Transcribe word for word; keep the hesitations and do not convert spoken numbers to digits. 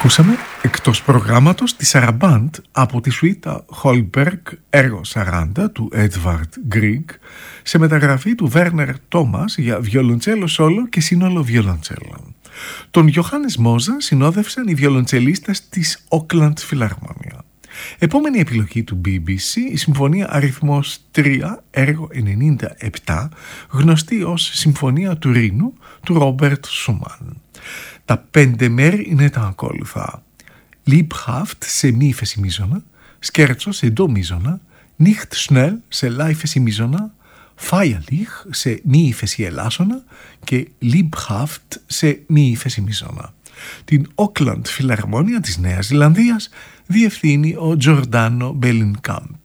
Ακούσαμε εκτός προγράμματος τη Σαραμπάντ από τη σουίτα Χόλμπεργκ έργο σαράντα του Edvard Grieg σε μεταγραφή του Βέρνερ Τόμας για βιολοντσέλο σόλο και σύνολο βιολοντσέλο. Τον Ιωάννης Μόζα συνόδευσαν οι βιολοντσελίστες της Auckland Philharmonia. Επόμενη επιλογή του μπι μπι σι, η συμφωνία αριθμός τρία, έργο ενενήντα επτά, γνωστή ως Συμφωνία του Ρήνου του Ρόμπερτ Σούμαν. Τα πέντε μέρη είναι τα ακόλουθα: Liebhaft σε μη ύφεση μίζωνα, Σκέρτσο σε ντο μίζωνα, Nicht schnell σε λα ύφεση μίζωνα, Feierlich σε μη ύφεση ελάσσονα και Liebhaft σε μη ύφεση μίζωνα. Την Auckland Philharmonia της Νέας Ζηλανδίας διευθύνει ο Τζορντάνο Μπέλινκαμπ.